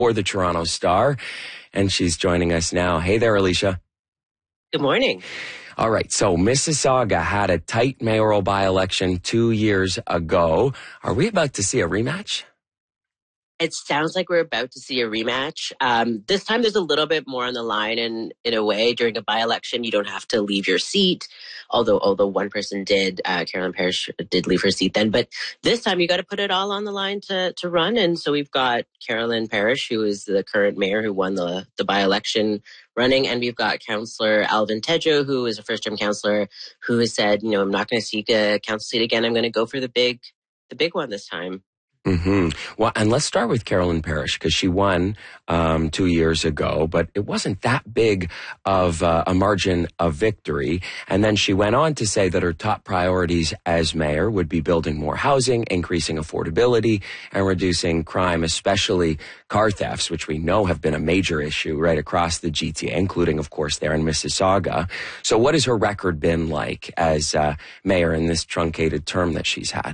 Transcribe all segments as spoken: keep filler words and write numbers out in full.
for the Toronto Star, and she's joining us now. Hey there, Alicia. Good morning. All right, so Mississauga had a tight mayoral by-election two years ago. Are we about to see a rematch? It sounds like we're about to see a rematch. Um, this time there's a little bit more on the line, and in a way, during a by-election, you don't have to leave your seat, although although one person did, uh, Carolyn Parish did leave her seat then. But this time you got to put it all on the line to to run. And so we've got Carolyn Parish, who is the current mayor who won the, the by-election, running. And we've got Councillor Alvin Tedjo, who is a first-term councillor, who has said, you know, I'm not going to seek a council seat again. I'm going to go for the big, the big one this time. Mm-hmm. Well, and let's start with Carolyn Parish, because she won um, two years ago, but it wasn't that big of uh, a margin of victory. And then she went on to say that her top priorities as mayor would be building more housing, increasing affordability, and reducing crime, especially car thefts, which we know have been a major issue right across the G T A, including, of course, there in Mississauga. So what has her record been like as uh, mayor in this truncated term that she's had?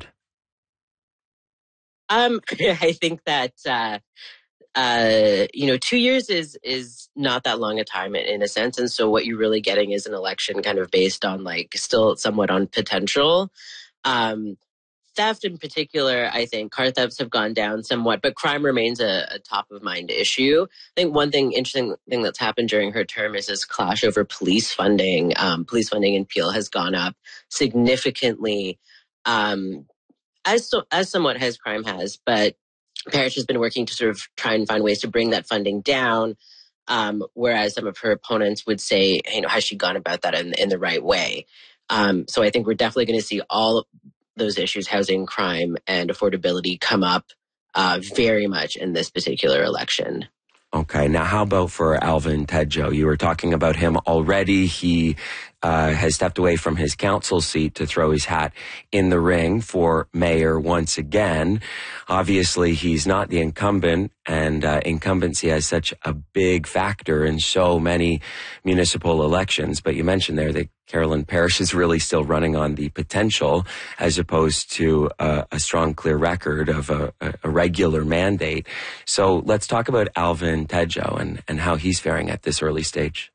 Um, I think that, uh, uh, you know, two years is, is not that long a time in, in a sense. And so what you're really getting is an election kind of based on like still somewhat on potential. Um, theft in particular, I think car thefts have gone down somewhat, but crime remains a, a top of mind issue. I think one thing, interesting thing that's happened during her term is this clash over police funding. Um, police funding in Peel has gone up significantly. Um, As so, as somewhat as crime has, but Parish has been working to sort of try and find ways to bring that funding down, um, whereas some of her opponents would say, you know, has she gone about that in, in the right way? Um, so I think we're definitely going to see all those issues, housing, crime, and affordability, come up uh, very much in this particular election. Okay, now how about for Alvin Tedjo? You were talking about him already. He uh, has stepped away from his council seat to throw his hat in the ring for mayor once again. Obviously, he's not the incumbent, and uh, incumbency has such a big factor in so many municipal elections. But you mentioned there that Carolyn Parish is really still running on the potential as opposed to uh, a strong, clear record of a, a regular mandate. So let's talk about Alvin Tedjo and, and how he's faring at this early stage.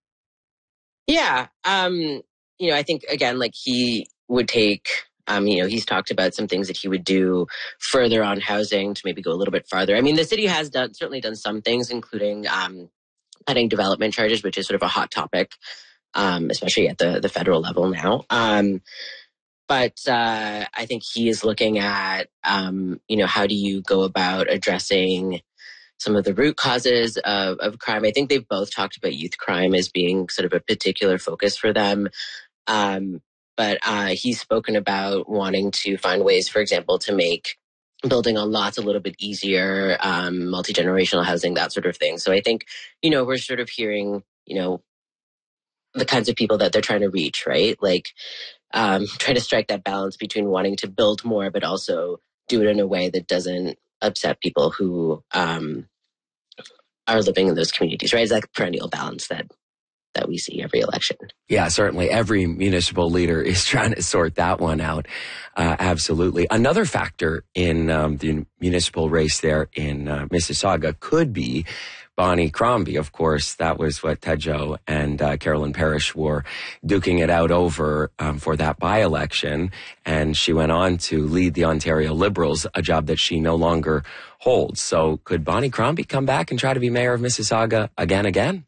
Yeah. Um, you know, I think, again, like he would take, um, you know, he's talked about some things that he would do further on housing to maybe go a little bit farther. I mean, the city has done certainly done some things, including um, cutting development charges, which is sort of a hot topic, um, especially at the, the federal level now. Um, but uh, I think he is looking at, um, you know, how do you go about addressing some of the root causes of, of crime. I think they've both talked about youth crime as being sort of a particular focus for them. Um, but uh, he's spoken about wanting to find ways, for example, to make building on lots a little bit easier, um, multi-generational housing, that sort of thing. So I think, you know, we're sort of hearing, you know, the kinds of people that they're trying to reach, right? Like um, trying to strike that balance between wanting to build more, but also do it in a way that doesn't upset people who um, are living in those communities, right? It's like a perennial balance that that we see every election. Yeah, certainly. Every municipal leader is trying to sort that one out. Uh, absolutely. Another factor in um, the municipal race there in uh, Mississauga could be Bonnie Crombie. Of course, that was what Tedjo and uh, Carolyn Parish were duking it out over um, for that by-election. And she went on to lead the Ontario Liberals, a job that she no longer holds. So could Bonnie Crombie come back and try to be mayor of Mississauga again, again?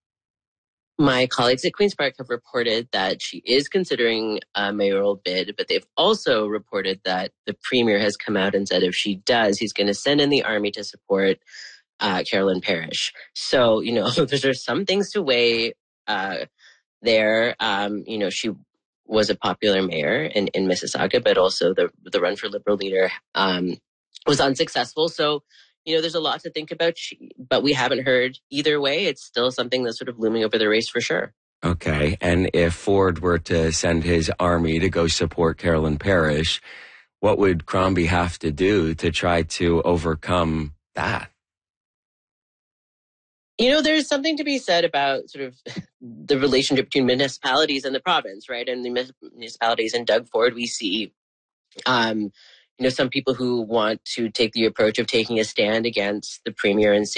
My colleagues at Queen's Park have reported that she is considering a mayoral bid, but they've also reported that the premier has come out and said if she does, he's going to send in the army to support Uh, Carolyn Parish. So, you know, there's some things to weigh uh, there. Um, you know, she was a popular mayor in, in Mississauga, but also the the run for Liberal leader um, was unsuccessful. So, you know, there's a lot to think about, she, but we haven't heard either way. It's still something that's sort of looming over the race for sure. Okay. And if Ford were to send his army to go support Carolyn Parish, what would Crombie have to do to try to overcome that? You know, there's something to be said about sort of the relationship between municipalities and the province, right? And the municipalities in Doug Ford, we see, um, you know, some people who want to take the approach of taking a stand against the premier and saying,